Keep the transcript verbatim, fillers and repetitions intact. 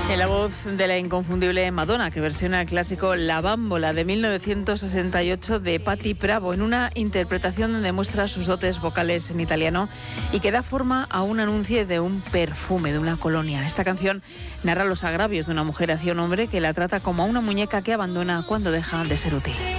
En la voz de la inconfundible Madonna, que versiona el clásico La Bambola de mil novecientos sesenta y ocho de Patti Bravo, en una interpretación donde muestra sus dotes vocales en italiano y que da forma a un anuncio de un perfume, de una colonia. Esta canción narra los agravios de una mujer hacia un hombre que la trata como a una muñeca que abandona cuando deja de ser útil.